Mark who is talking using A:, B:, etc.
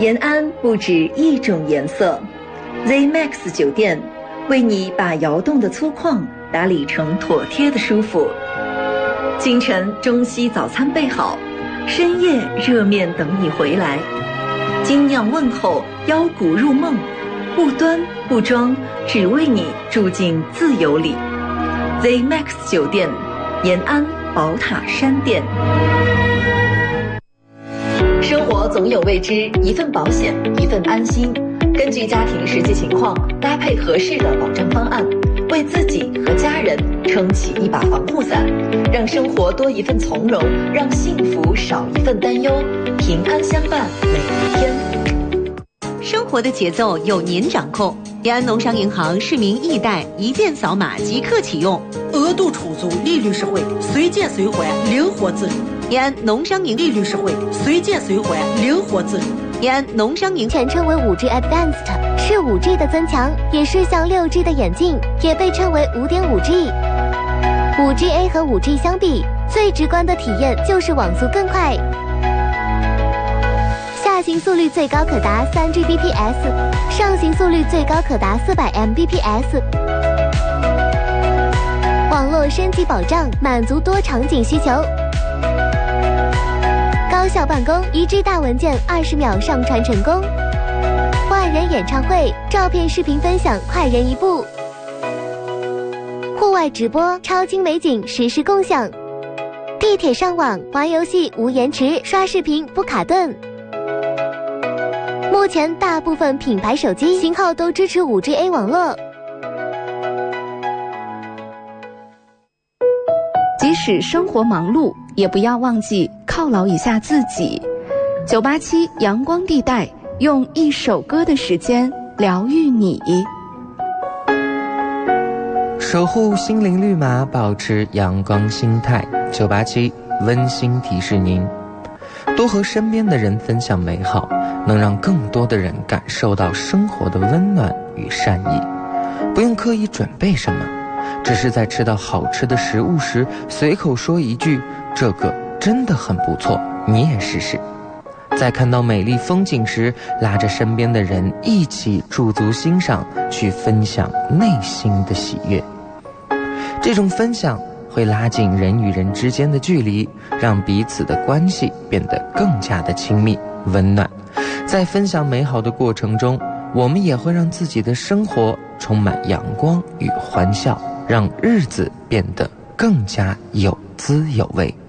A: 延安不止一种颜色 ，ZMAX 酒店为你把窑洞的粗犷打理成妥帖的舒服。清晨中西早餐备好，深夜热面等你回来。精酿问候，腰鼓入梦，不端不装，只为你住进自由里。ZMAX 酒店，延安宝塔山店。生活总有未知，一份保险，一份安心。根据家庭实际情况，搭配合适的保障方案，为自己和家人撑起一把防护伞，让生活多一份从容，让幸福少一份担忧，平安相伴每一天。
B: 生活的节奏由您掌控。延安农商银行市民易贷一键扫码即刻启用，
C: 额度充足，利率实惠，随借随还，灵活自如。
B: 延安农商银
C: 利率实惠，随借随还，灵活自如。
B: 延安农商银
D: 全称为 5G Advanced， 是 5G 的增强，也是向 6G 的演进，也被称为 5.5G。5G A 和 5G 相比，最直观的体验就是网速更快。下行速率最高可达 3Gbps， 上行速率最高可达400 Mbps。网络升级保障，满足多场景需求。高效办公，1G 大文件20秒上传成功。万人演唱会，照片视频分享快人一步。户外直播，超精美景实时共享。地铁上网，玩游戏无延迟，刷视频不卡顿。目前大部分品牌手机型号都支持 5G-A 网络。
E: 即使生活忙碌，也不要忘记犒劳一下自己。987阳光地带，用一首歌的时间疗愈你。
F: 守护心灵绿码，保持阳光心态。987温馨提示您，多和身边的人分享美好，能让更多的人感受到生活的温暖与善意。不用刻意准备什么，只是在吃到好吃的食物时，随口说一句这个真的很不错，你也试试。在看到美丽风景时，拉着身边的人一起驻足欣赏，去分享内心的喜悦。这种分享会拉近人与人之间的距离，让彼此的关系变得更加的亲密温暖。在分享美好的过程中，我们也会让自己的生活充满阳光与欢笑，让日子变得更加有滋有味。